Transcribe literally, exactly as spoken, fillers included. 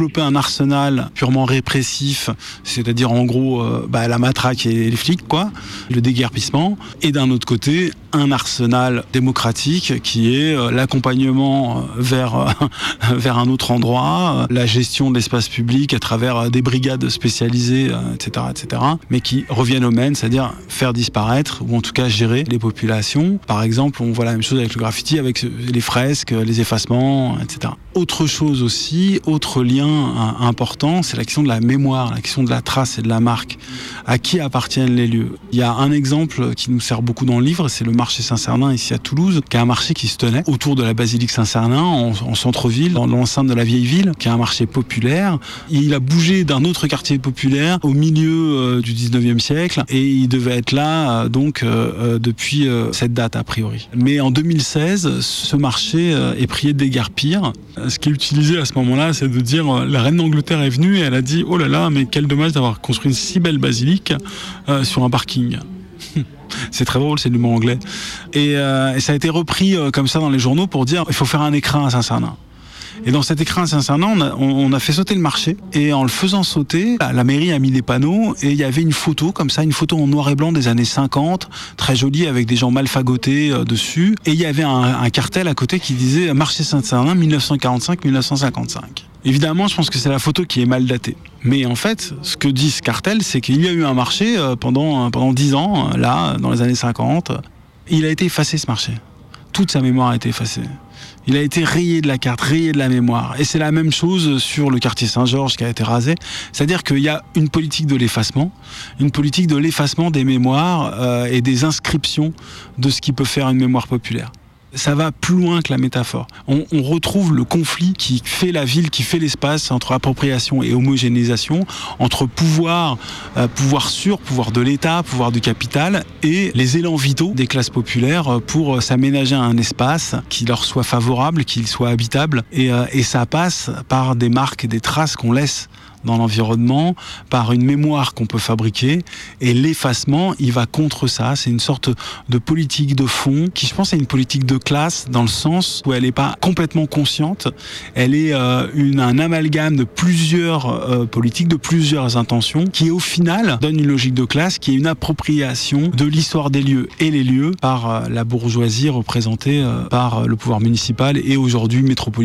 développer un arsenal purement répressif, c'est-à-dire en gros euh, bah, la matraque et les flics, quoi, le déguerpissement, et d'un autre côté, un arsenal démocratique qui est euh, l'accompagnement vers, euh, vers un autre endroit, euh, la gestion de l'espace public à travers euh, des brigades spécialisées, euh, et cetera, et cetera, mais qui reviennent au même, c'est-à-dire faire disparaître, ou en tout cas gérer les populations. Par exemple, on voit la même chose avec le graffiti, avec les fresques, les effacements, et cetera. Autre chose aussi, autre lien euh, important, c'est la question de la mémoire, la question de la trace et de la marque. À qui appartiennent les lieux? Il y a un exemple qui nous sert beaucoup dans le livre, c'est le marché Saint-Cernin ici à Toulouse, qui est un marché qui se tenait autour de la basilique Saint-Cernin, en, en centre-ville, dans l'enceinte de la vieille ville, qui est un marché populaire. Il a bougé d'un autre quartier populaire au milieu euh, du dix-neuvième siècle, et il devait être là euh, donc euh, depuis euh, cette date a priori. Mais en deux mille seize, ce marché euh, est prié de déguerpir. Ce qui est utilisé à ce moment-là, c'est de dire euh, la reine d'Angleterre est venue et elle a dit « Oh là là, mais quel dommage d'avoir construit une si belle basilique euh, sur un parking ». C'est très drôle, c'est du mot anglais. Et, euh, et ça a été repris euh, comme ça dans les journaux pour dire il faut faire un écrin à Saint-Cernin. Et dans cet écrin à Saint-Cernin, on a, on a fait sauter le marché. Et en le faisant sauter, la, la mairie a mis des panneaux et il y avait une photo comme ça, une photo en noir et blanc des années cinquante, très jolie avec des gens mal fagotés euh, dessus. Et il y avait un, un cartel à côté qui disait marché Saint-Cernin mille neuf cent quarante-cinq mille neuf cent cinquante-cinq. Évidemment, je pense que c'est la photo qui est mal datée. Mais en fait, ce que dit ce cartel, c'est qu'il y a eu un marché euh, pendant, pendant dix ans, là, dans les années cinquante. Il a été effacé, ce marché. Toute sa mémoire a été effacée. Il a été rayé de la carte, rayé de la mémoire. Et c'est la même chose sur le quartier Saint-Georges qui a été rasé. C'est-à-dire qu'il y a une politique de l'effacement, une politique de l'effacement des mémoires euh, et des inscriptions de ce qui peut faire une mémoire populaire. Ça va plus loin que la métaphore. On, on retrouve le conflit qui fait la ville, qui fait l'espace entre appropriation et homogénéisation, entre pouvoir, euh, pouvoir sûr, pouvoir de l'État, pouvoir du capital, et les élans vitaux des classes populaires pour s'aménager un espace qui leur soit favorable, qu'il soit habitable. Et, euh, et ça passe par des marques et des traces qu'on laisse dans l'environnement, par une mémoire qu'on peut fabriquer, et l'effacement, il va contre ça. C'est une sorte de politique de fond qui, je pense, est une politique de classe dans le sens où elle n'est pas complètement consciente, elle est euh, une, un amalgame de plusieurs euh, politiques, de plusieurs intentions, qui au final donne une logique de classe qui est une appropriation de l'histoire des lieux et les lieux par euh, la bourgeoisie représentée euh, par le pouvoir municipal et aujourd'hui métropolitain.